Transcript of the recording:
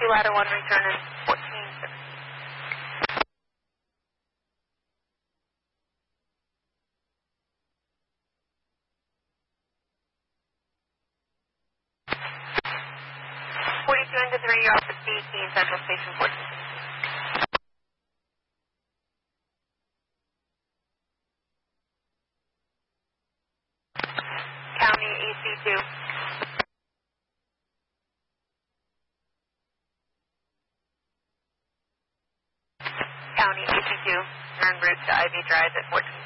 ladder 1, return in 14. Into 3, you're off at BT in Central Station 14. County EC2. County EC2, en route to Ivy Drive at 14.